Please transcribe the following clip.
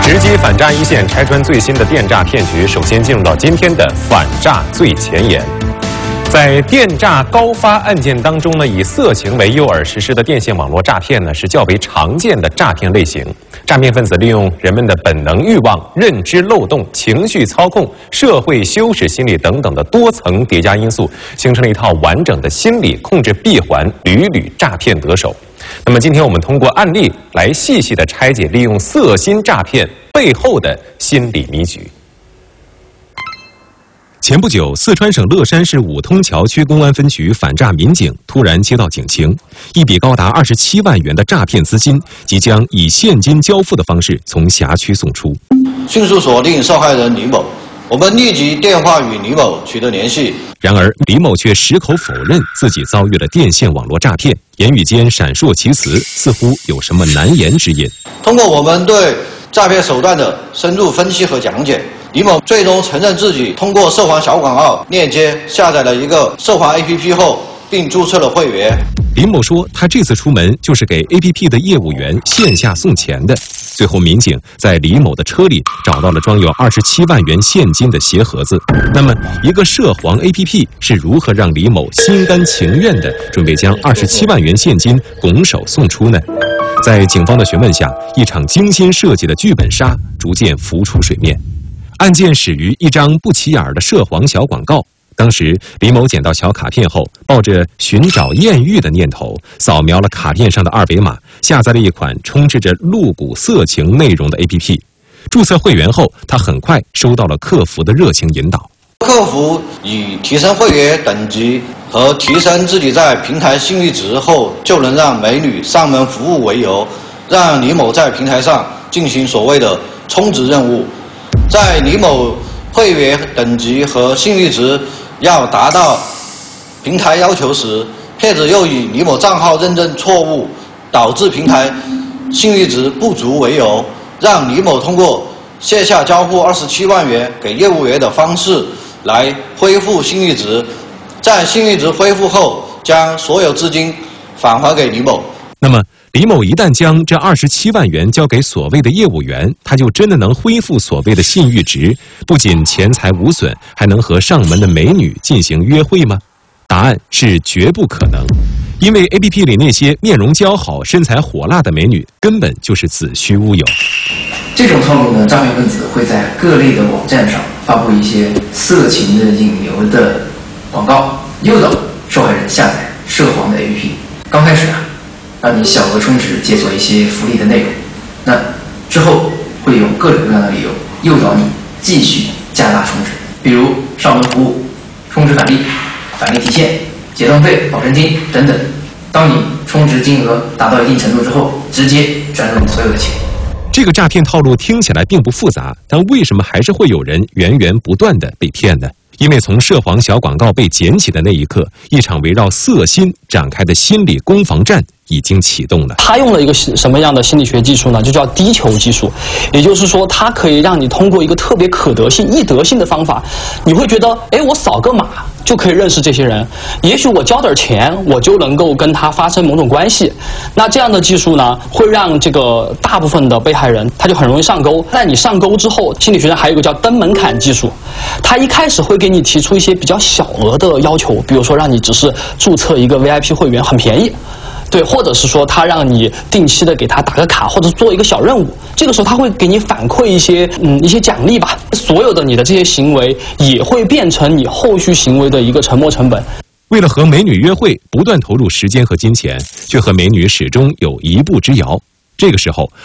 直击反诈一线，拆穿最新的电诈骗局。首先进入到今天的反诈最前沿。在电诈高发案件当中呢，以色情为诱饵实施的电信网络诈骗呢，是较为常见的诈骗类型。诈骗分子利用人们的本能欲望、认知漏洞、情绪操控、社会羞耻心理等等的多层叠加因素，形成了一套完整的心理控制闭环，屡屡诈骗得手。那么今天我们通过案例来细细的拆解利用色心诈骗背后的心理迷局。前不久，四川省乐山市五通桥区公安分局反诈民警突然接到警情，一笔高达27万元的诈骗资金即将以现金交付的方式从辖区送出。 迅速锁定受害人李某，我们立即电话与李某取得联系。 然而，李某却矢口否认自己遭遇了电线网络诈骗，言语间闪烁其词，似乎有什么难言之隐。 通过我们对诈骗手段的深入分析和讲解，李某最终承认自己通过涉黄小广告链接下载了一个涉黄 APP 后，并注册了会员。 李某说，他这次出门就是给 APP 的业务员线下送钱的。最后，民警在李某的车里找到了装有27万元现金的鞋盒子。那么，一个涉黄 APP 是如何让李某心甘情愿地准备将27万元现金拱手送出呢？在警方的询问下，一场精心设计的剧本杀逐渐浮出水面。案件始于一张不起眼的涉黄小广告。当时，李某捡到小卡片后，抱着寻找艳遇的念头，扫描了卡片上的二维码，下载了一款充斥着露骨色情内容的 APP。注册会员后，他很快收到了客服的热情引导。 客服以提升会员等级和提升自己在平台信誉值后就能让美女上门服务为由，让李某在平台上进行所谓的充值任务。在李某会员等级和信誉值要达到平台要求时，骗子又以李某账号认证错误导致平台信誉值不足为由，让李某通过线下交付27万元给业务员的方式来恢复信誉值，在信誉值恢复后，将所有资金返还给李某。 那么，李某一旦将这27万元交给所谓的业务员，他就真的能恢复所谓的信誉值，不仅钱财无损，还能和上门的美女进行约会吗？答案是绝不可能，因为 APP 里那些面容姣好、身材火辣的美女根本就是子虚乌有。 这种套路呢，诈骗分子会在各类的网站上发布一些色情的引流的广告，诱导受害人下载涉黄的 APP。刚开始让你小额充值，解锁一些福利的内容，那之后会用各种各样的理由诱导你继续加大充值，比如上门服务、充值返利提现、结账费、保证金等等。当你充值金额达到一定程度之后，直接转入你所有的钱。 这个诈骗套路听起来并不复杂，但为什么还是会有人源源不断地被骗呢？因为从涉黄小广告被捡起的那一刻，一场围绕色心展开的心理攻防战已经启动了。 他用了一个什么样的心理学技术呢？就叫低球技术，也就是说，它可以让你通过一个特别可得性、易得性的方法，你会觉得，我扫个码就可以认识这些人，也许我交点钱，我就能够跟他发生某种关系。那这样的技术呢，会让这个大部分的被害人他就很容易上钩。在你上钩之后，心理学上还有一个叫登门槛技术，他一开始会给你提出一些比较小额的要求，比如说让你只是注册一个 VIP 会员，很便宜。对，或者是说他让你定期的给他打个卡，或者做一个小任务，这个时候他会给你反馈一些奖励吧。所有的你的这些行为也会变成你后续行为的一个沉没成本。 为了和美女约会，不断投入时间和金钱，却和美女始终有一步之遥。这个时候，